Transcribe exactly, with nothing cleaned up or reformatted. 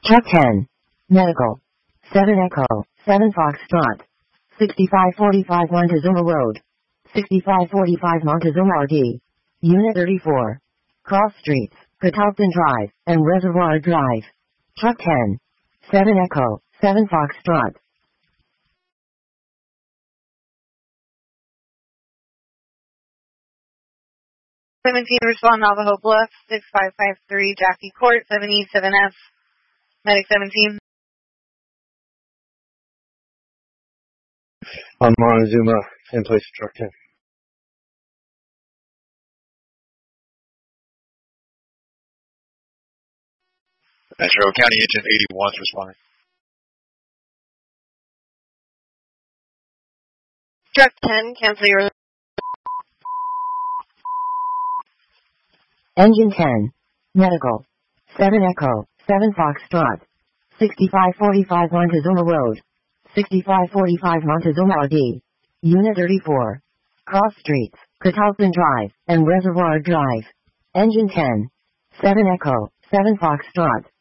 Truck ten. Medical. seven Echo, seven Foxtrot. sixty-five forty-five Montezuma Road. sixty-five forty-five Montezuma R D. Unit thirty-four. Cross Streets, Catawba Drive, and Reservoir Drive. Truck ten. seven Echo, seven Foxtrot. seventeen respond Navajo Bluff, six five five three Jackie Court, seven E seven F, Medic seventeen. On Montezuma, in place of truck ten. Metro County Agent eighty-one responding. Truck ten, cancel your... Engine ten. Medical. seven Echo, seven Foxtrot. sixty-five forty-five Montezuma Road. sixty-five forty-five Montezuma R D. Unit thirty-four. Cross Streets, Catawba Drive, and Reservoir Drive. Engine ten. seven Echo, seven Foxtrot.